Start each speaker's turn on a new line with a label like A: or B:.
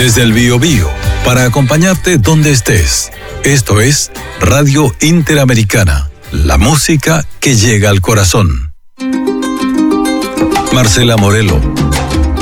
A: Desde el Biobío, para acompañarte donde estés. Esto es Radio Interamericana, la música que llega al corazón. Marcela Morelo,